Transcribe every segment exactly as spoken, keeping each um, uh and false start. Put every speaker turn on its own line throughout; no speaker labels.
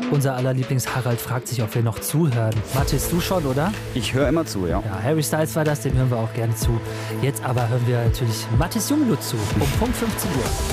Unser aller Lieblings-Harald fragt sich, ob wir noch zuhören. Mathis, du schon, oder?
Ich höre immer zu, ja.
Ja, Harry Styles war das, den hören wir auch gerne zu. Jetzt aber hören wir natürlich Mathis Jungluth zu, um Punkt fünfzehn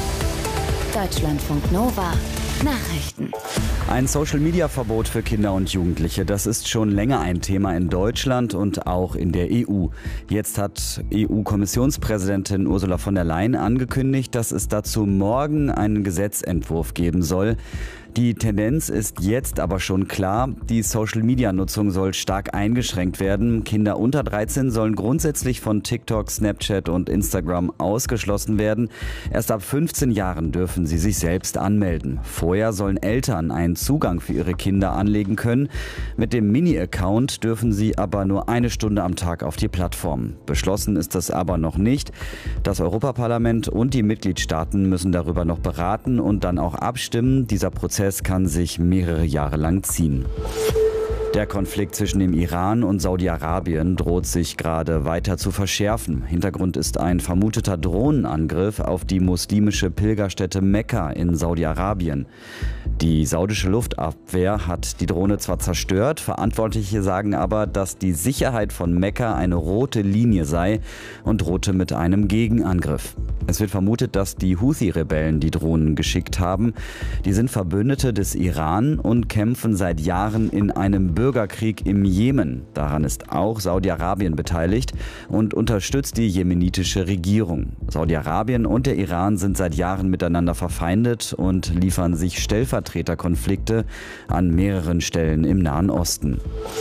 Uhr.
Deutschlandfunk Nova Nachrichten.
Ein Social-Media-Verbot für Kinder und Jugendliche, das ist schon länger ein Thema in Deutschland und auch in der E U. Jetzt hat E U-Kommissionspräsidentin Ursula von der Leyen angekündigt, dass es dazu morgen einen Gesetzentwurf geben soll. Die Tendenz ist jetzt aber schon klar, die Social-Media-Nutzung soll stark eingeschränkt werden. Kinder unter dreizehn sollen grundsätzlich von TikTok, Snapchat und Instagram ausgeschlossen werden. Erst ab fünfzehn Jahren dürfen sie sich selbst anmelden. Vorher sollen Eltern einen Zugang für ihre Kinder anlegen können. Mit dem Mini-Account dürfen sie aber nur eine Stunde am Tag auf die Plattform. Beschlossen ist das aber noch nicht. Das Europaparlament und die Mitgliedstaaten müssen darüber noch beraten und dann auch abstimmen. Dieser Prozess kann sich mehrere Jahre lang ziehen. Der Konflikt zwischen dem Iran und Saudi-Arabien droht sich gerade weiter zu verschärfen. Hintergrund ist ein vermuteter Drohnenangriff auf die muslimische Pilgerstätte Mekka in Saudi-Arabien. Die saudische Luftabwehr hat die Drohne zwar zerstört, Verantwortliche sagen aber, dass die Sicherheit von Mekka eine rote Linie sei und drohte mit einem Gegenangriff. Es wird vermutet, dass die Houthi-Rebellen die Drohnen geschickt haben. Die sind Verbündete des Iran und kämpfen seit Jahren in einem Bürgerkrieg im Jemen. Daran ist auch Saudi-Arabien beteiligt und unterstützt die jemenitische Regierung. Saudi-Arabien und der Iran sind seit Jahren miteinander verfeindet und liefern sich Stellvertreterkonflikte an mehreren Stellen im Nahen Osten.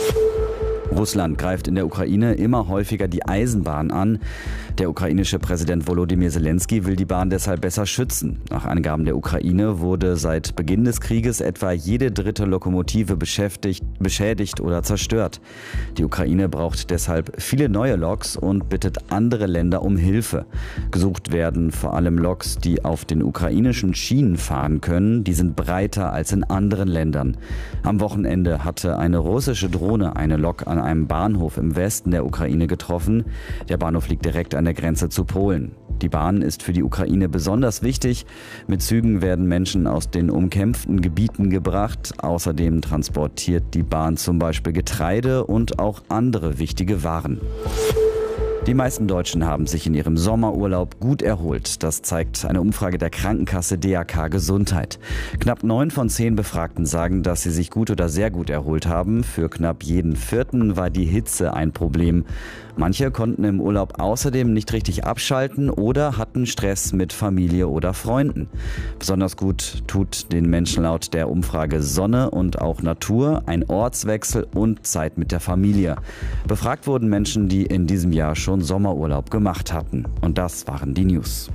Russland greift in der Ukraine immer häufiger die Eisenbahn an. Der ukrainische Präsident Volodymyr Zelensky will die Bahn deshalb besser schützen. Nach Angaben der Ukraine wurde seit Beginn des Krieges etwa jede dritte Lokomotive beschäftigt, beschädigt oder zerstört. Die Ukraine braucht deshalb viele neue Loks und bittet andere Länder um Hilfe. Gesucht werden vor allem Loks, die auf den ukrainischen Schienen fahren können. Die sind breiter als in anderen Ländern. Am Wochenende hatte eine russische Drohne eine Lok an einem Bahnhof im Westen der Ukraine getroffen. Der Bahnhof liegt direkt an der Grenze zu Polen. Die Bahn ist für die Ukraine besonders wichtig. Mit Zügen werden Menschen aus den umkämpften Gebieten gebracht. Außerdem transportiert die Bahn zum Beispiel Getreide und auch andere wichtige Waren. Die meisten Deutschen haben sich in ihrem Sommerurlaub gut erholt. Das zeigt eine Umfrage der Krankenkasse D A K Gesundheit. Knapp neun von zehn Befragten sagen, dass sie sich gut oder sehr gut erholt haben. Für knapp jeden Vierten war die Hitze ein Problem. Manche konnten im Urlaub außerdem nicht richtig abschalten oder hatten Stress mit Familie oder Freunden. Besonders gut tut den Menschen laut der Umfrage Sonne und auch Natur, ein Ortswechsel und Zeit mit der Familie. Befragt wurden Menschen, die in diesem Jahr schon Sommerurlaub gemacht hatten. Und das waren die News.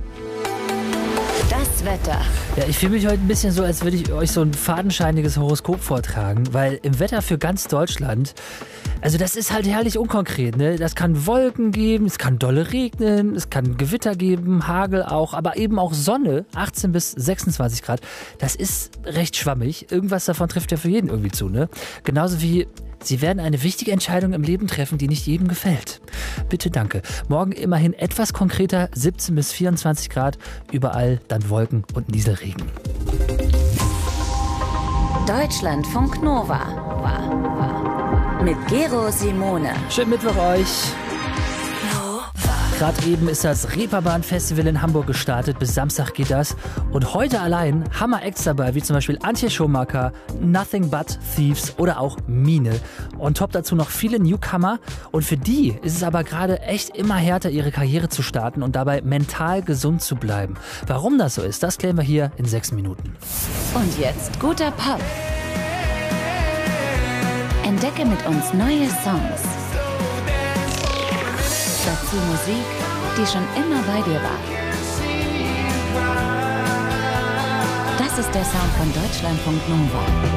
Das Wetter.
Ja, ich fühle mich heute ein bisschen so, als würde ich euch so ein fadenscheiniges Horoskop vortragen, weil im Wetter für ganz Deutschland, also das ist halt herrlich unkonkret, ne? Das kann Wolken geben, es kann dolle regnen, es kann Gewitter geben, Hagel auch, aber eben auch Sonne, achtzehn bis sechsundzwanzig Grad. Das ist recht schwammig. Irgendwas davon trifft ja für jeden irgendwie zu, ne? Genauso wie Sie werden eine wichtige Entscheidung im Leben treffen, die nicht jedem gefällt. Bitte danke. Morgen immerhin etwas konkreter, siebzehn bis vierundzwanzig Grad, überall dann Wolken und Nieselregen.
Deutschlandfunk Nova mit Gero Simone.
Schönen Mittwoch euch. Gerade eben ist das Reeperbahn-Festival in Hamburg gestartet, bis Samstag geht das. Und heute allein Hammer-Acts dabei, wie zum Beispiel Antje Schumacher, Nothing But Thieves oder auch Mine. Und top dazu noch viele Newcomer. Und für die ist es aber gerade echt immer härter, ihre Karriere zu starten und dabei mental gesund zu bleiben. Warum das so ist, das klären wir hier in sechs Minuten.
Und jetzt guter Pop. Entdecke mit uns neue Songs. Dazu Musik, die schon immer bei dir war. Das ist der Sound von Deutschlandfunk Nova.